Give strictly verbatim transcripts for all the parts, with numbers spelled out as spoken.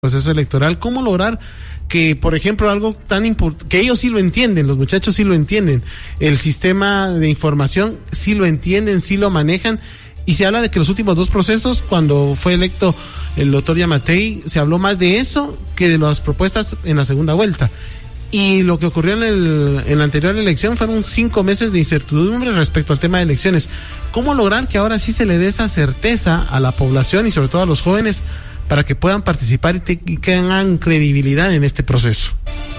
proceso electoral, cómo lograr que, por ejemplo, algo tan importante, que ellos sí lo entienden, los muchachos sí lo entienden, el sistema de información sí lo entienden, sí lo manejan, y se habla de que los últimos dos procesos, cuando fue electo el doctor Yamatei, se habló más de eso que de las propuestas en la segunda vuelta. Y lo que ocurrió en, el, en la anterior elección fueron cinco meses de incertidumbre respecto al tema de elecciones. ¿Cómo lograr que ahora sí se le dé esa certeza a la población y sobre todo a los jóvenes para que puedan participar y, te, y tengan credibilidad en este proceso?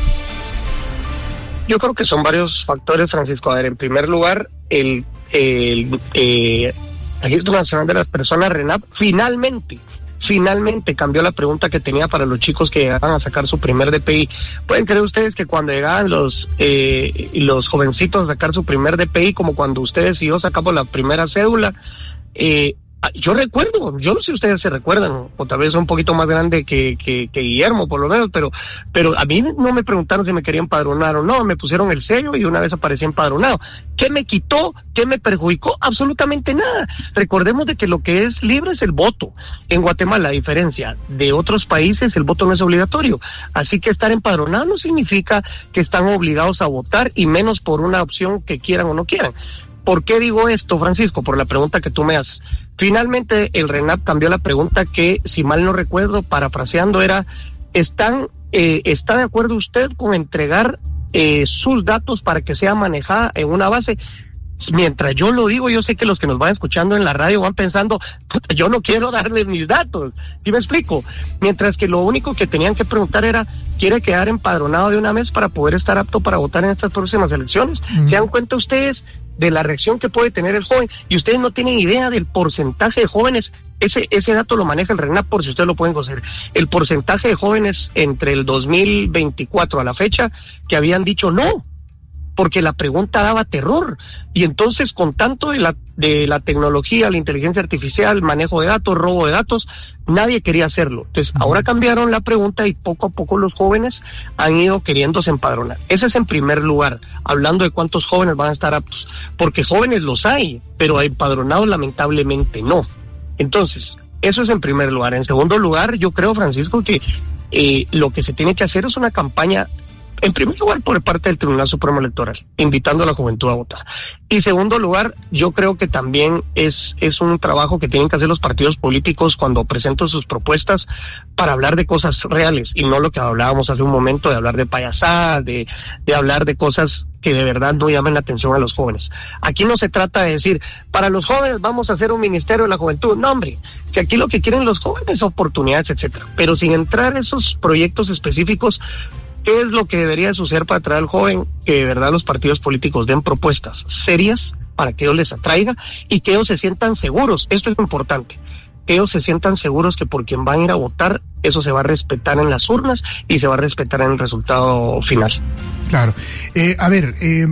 Yo creo que son varios factores, Francisco. A ver, en primer lugar, el, el eh, Registro Nacional de las Personas, RENAP, finalmente, finalmente cambió la pregunta que tenía para los chicos que llegaban a sacar su primer D P I. ¿Pueden creer ustedes que cuando llegaban los eh, los jovencitos a sacar su primer D P I, como cuando ustedes y yo sacamos la primera cédula, eh, yo recuerdo, yo no sé si ustedes se recuerdan, o tal vez son un poquito más grande que, que, que Guillermo, por lo menos, pero, pero a mí no me preguntaron si me quería empadronar o no, me pusieron el sello y una vez aparecí empadronado. ¿Qué me quitó? ¿Qué me perjudicó? Absolutamente nada. Recordemos de que lo que es libre es el voto. En Guatemala, a diferencia de otros países, el voto no es obligatorio. Así que estar empadronado no significa que están obligados a votar, y menos por una opción que quieran o no quieran. ¿Por qué digo esto, Francisco? Por la pregunta que tú me haces. Finalmente, el RENAP cambió la pregunta que, si mal no recuerdo, parafraseando, era, ¿están, eh, ¿está de acuerdo usted con entregar eh, sus datos para que sea manejada en una base? Mientras yo lo digo, yo sé que los que nos van escuchando en la radio van pensando, puta, yo no quiero darles mis datos. ¿Sí me explico? Mientras que lo único que tenían que preguntar era, ¿quiere quedar empadronado de una vez para poder estar apto para votar en estas próximas elecciones? Mm. ¿Se dan cuenta ustedes de la reacción que puede tener el joven? Y ustedes no tienen idea del porcentaje de jóvenes. Ese, ese dato lo maneja el RENAP, por si ustedes lo pueden conocer. El porcentaje de jóvenes entre el dos mil veinticuatro a la fecha que habían dicho no, porque la pregunta daba terror. Y entonces, con tanto de la, de la tecnología, la inteligencia artificial, manejo de datos, robo de datos, nadie quería hacerlo. Entonces, ahora cambiaron la pregunta y poco a poco los jóvenes han ido queriéndose empadronar. Ese es en primer lugar, hablando de cuántos jóvenes van a estar aptos, porque jóvenes los hay, pero empadronados lamentablemente no. Entonces, eso es en primer lugar. En segundo lugar, yo creo, Francisco, que eh, lo que se tiene que hacer es una campaña, en primer lugar, por parte del Tribunal Supremo Electoral, invitando a la juventud a votar. Y segundo lugar, yo creo que también es, es un trabajo que tienen que hacer los partidos políticos cuando presentan sus propuestas, para hablar de cosas reales y no lo que hablábamos hace un momento, de hablar de payasadas, de, de hablar de cosas que de verdad no llamen la atención a los jóvenes. Aquí no se trata de decir, para los jóvenes vamos a hacer un ministerio de la juventud. No, hombre, que aquí lo que quieren los jóvenes es oportunidades, etcétera. Pero sin entrar en esos proyectos específicos, ¿qué es lo que debería suceder para atraer al joven? Que de verdad los partidos políticos den propuestas serias para que ellos les atraiga y que ellos se sientan seguros. Esto es importante. Que ellos se sientan seguros que por quien van a ir a votar, eso se va a respetar en las urnas y se va a respetar en el resultado final. Claro. Eh, a ver, eh,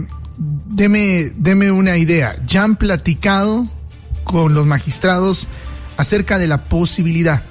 deme, deme una idea. ¿Ya han platicado con los magistrados acerca de la posibilidad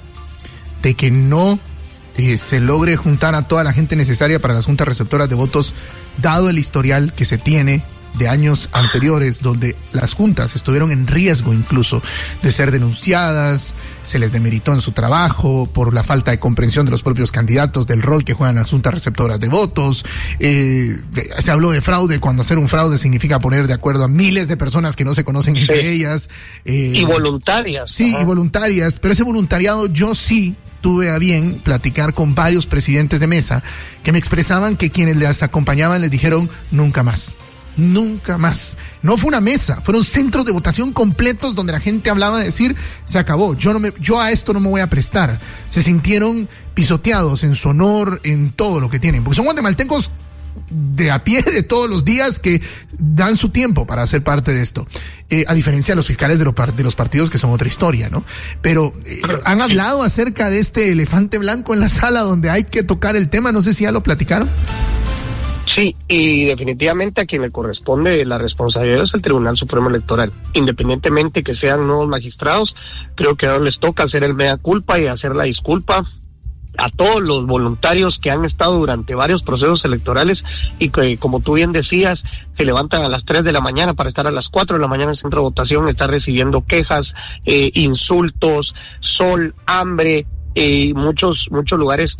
de que no Eh, se logre juntar a toda la gente necesaria para las juntas receptoras de votos, dado el historial que se tiene de años anteriores, donde las juntas estuvieron en riesgo incluso de ser denunciadas, se les demeritó en su trabajo por la falta de comprensión de los propios candidatos del rol que juegan las juntas receptoras de votos? Eh, de, se habló de fraude, cuando hacer un fraude significa poner de acuerdo a miles de personas que no se conocen sí. entre ellas. Eh, y voluntarias. Sí, ajá. y voluntarias, pero ese voluntariado yo sí tuve a bien platicar con varios presidentes de mesa que me expresaban que quienes les acompañaban les dijeron nunca más, nunca más. No fue una mesa, fueron centros de votación completos donde la gente hablaba de decir, se acabó, yo no me, yo a esto no me voy a prestar. Se sintieron pisoteados en su honor, en todo lo que tienen, porque son guatemaltecos de a pie de todos los días que dan su tiempo para ser parte de esto, eh, a diferencia de los fiscales de los, de los partidos, que son otra historia, ¿no? Pero eh, han hablado acerca de este elefante blanco en la sala donde hay que tocar el tema, no sé si ya lo platicaron. Sí, y definitivamente a quien le corresponde la responsabilidad es el Tribunal Supremo Electoral. Independientemente que sean nuevos magistrados, creo que ahora les toca hacer el mea culpa y hacer la disculpa a todos los voluntarios que han estado durante varios procesos electorales y que, como tú bien decías, se levantan a las tres de la mañana para estar a las cuatro de la mañana en el centro de votación, están recibiendo quejas, eh, insultos, sol, hambre, y muchos, muchos lugares